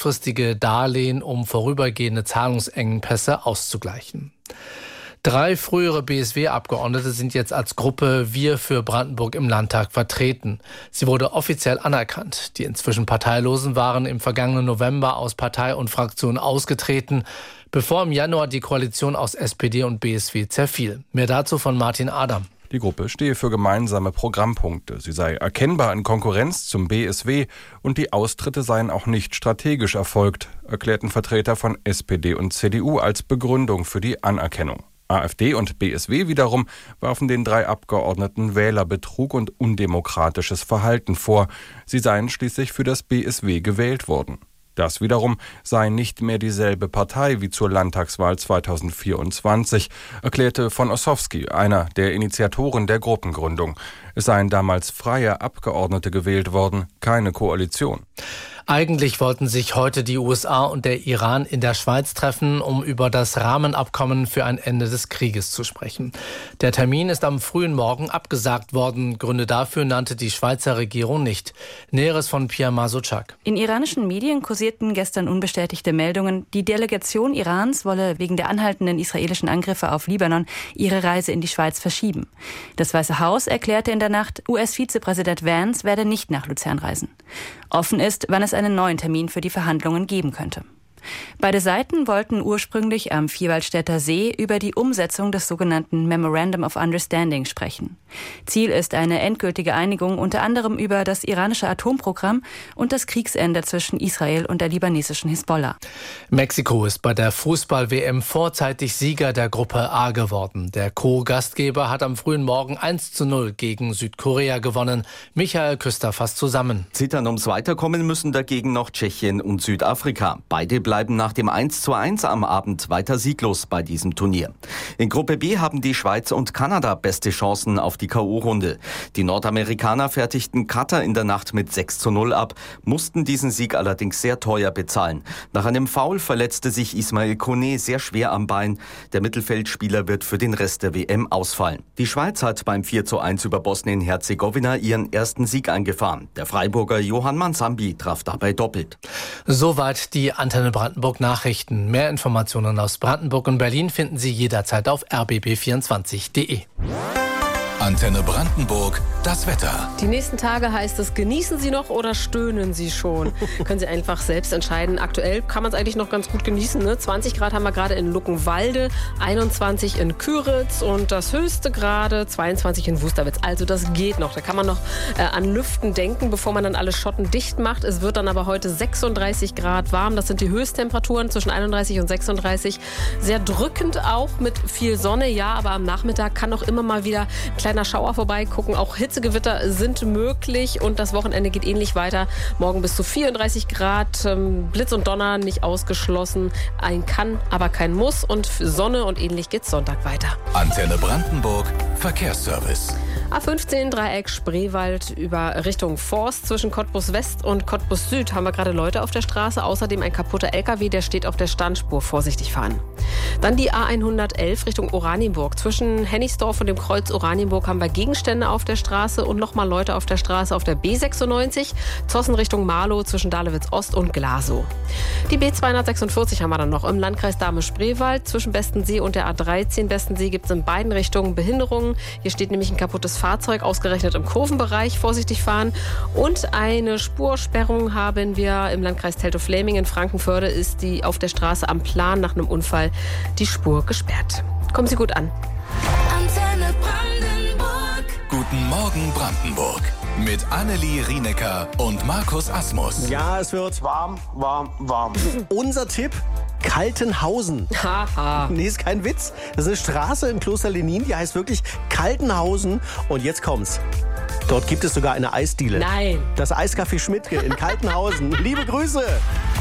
kurzfristige Darlehen, um vorübergehende Zahlungsengpässe auszugleichen. 3 frühere BSW-Abgeordnete sind jetzt als Gruppe Wir für Brandenburg im Landtag vertreten. Sie wurde offiziell anerkannt. Die inzwischen Parteilosen waren im vergangenen November aus Partei und Fraktion ausgetreten, bevor im Januar die Koalition aus SPD und BSW zerfiel. Mehr dazu von Martin Adam. Die Gruppe stehe für gemeinsame Programmpunkte. Sie sei erkennbar in Konkurrenz zum BSW und die Austritte seien auch nicht strategisch erfolgt, erklärten Vertreter von SPD und CDU als Begründung für die Anerkennung. AfD und BSW wiederum warfen den 3 Abgeordneten Wählerbetrug und undemokratisches Verhalten vor. Sie seien schließlich für das BSW gewählt worden. Das wiederum sei nicht mehr dieselbe Partei wie zur Landtagswahl 2024, erklärte von Ossowski, einer der Initiatoren der Gruppengründung. Es seien damals freie Abgeordnete gewählt worden, keine Koalition. Eigentlich wollten sich heute die USA und der Iran in der Schweiz treffen, um über das Rahmenabkommen für ein Ende des Krieges zu sprechen. Der Termin ist am frühen Morgen abgesagt worden. Gründe dafür nannte die Schweizer Regierung nicht. Näheres von Pia Masouchak. In iranischen Medien kursierten gestern unbestätigte Meldungen, die Delegation Irans wolle wegen der anhaltenden israelischen Angriffe auf Libanon ihre Reise in die Schweiz verschieben. Das Weiße Haus erklärte in der Nacht, US-Vizepräsident Vance werde nicht nach Luzern reisen. Offen ist, wann es einen neuen Termin für die Verhandlungen geben könnte. Beide Seiten wollten ursprünglich am Vierwaldstätter See über die Umsetzung des sogenannten Memorandum of Understanding sprechen. Ziel ist eine endgültige Einigung unter anderem über das iranische Atomprogramm und das Kriegsende zwischen Israel und der libanesischen Hisbollah. Mexiko ist bei der Fußball-WM vorzeitig Sieger der Gruppe A geworden. Der Co-Gastgeber hat am frühen Morgen 1:0 gegen Südkorea gewonnen. Michael Küster fasst zusammen. Zittern ums Weiterkommen müssen dagegen noch Tschechien und Südafrika. Beide bleiben nach dem 1:1 am Abend weiter sieglos bei diesem Turnier. In Gruppe B haben die Schweiz und Kanada beste Chancen auf die K.O.-Runde. Die Nordamerikaner fertigten Katar in der Nacht mit 6:0 ab, mussten diesen Sieg allerdings sehr teuer bezahlen. Nach einem Foul verletzte sich Ismail Koné sehr schwer am Bein. Der Mittelfeldspieler wird für den Rest der WM ausfallen. Die Schweiz hat beim 4:1 über Bosnien-Herzegowina ihren ersten Sieg eingefahren. Der Freiburger Johann Mansambi traf dabei doppelt. Soweit die Antenne Brandenburg Nachrichten. Mehr Informationen aus Brandenburg und Berlin finden Sie jederzeit auf rbb24.de. Antenne Brandenburg, das Wetter. Die nächsten Tage heißt es, genießen Sie noch oder stöhnen Sie schon? Können Sie einfach selbst entscheiden. Aktuell kann man es eigentlich noch ganz gut genießen. Ne? 20 Grad haben wir gerade in Luckenwalde, 21 in Küritz und das höchste gerade 22 in Wusterwitz. Also das geht noch. Da kann man noch an Lüften denken, bevor man dann alle Schotten dicht macht. Es wird dann aber heute 36 Grad warm. Das sind die Höchsttemperaturen zwischen 31 und 36. Sehr drückend auch mit viel Sonne, ja, aber am Nachmittag kann auch immer mal wieder ein kleiner Schauer vorbeigucken. Auch Hitzegewitter sind möglich und das Wochenende geht ähnlich weiter. Morgen bis zu 34 Grad, Blitz und Donner nicht ausgeschlossen. Ein kann, aber kein muss und Sonne und ähnlich geht's Sonntag weiter. Antenne Brandenburg, Verkehrsservice. A15 Dreieck Spreewald über Richtung Forst zwischen Cottbus West und Cottbus Süd haben wir gerade Leute auf der Straße. Außerdem ein kaputter LKW, der steht auf der Standspur. Vorsichtig fahren. Dann die A111 Richtung Oranienburg. Zwischen Hennigsdorf und dem Kreuz Oranienburg haben wir Gegenstände auf der Straße und nochmal Leute auf der Straße auf der B96. Zossen Richtung Marlow zwischen Dahlewitz Ost und Glasow. Die B246 haben wir dann noch im Landkreis Dahme-Spreewald. Zwischen Bestensee und der A13 Bestensee gibt es in beiden Richtungen Behinderungen. Hier steht nämlich ein kaputtes Fahrzeug, ausgerechnet im Kurvenbereich. Vorsichtig fahren. Und eine Spursperrung haben wir im Landkreis Teltow-Fläming. In Frankenförde ist die auf der Straße am Plan nach einem Unfall die Spur gesperrt. Kommen Sie gut an. Antenne Brandenburg. Guten Morgen Brandenburg. Mit Annelie Rienecker und Markus Asmus. Ja, es wird warm. Unser Tipp: Kaltenhausen. Haha. Nee, ist kein Witz. Das ist eine Straße in Kloster Lenin, die heißt wirklich Kaltenhausen. Und jetzt kommt's. Dort gibt es sogar eine Eisdiele. Nein. Das Eiscafé Schmidtke in Kaltenhausen. Liebe Grüße.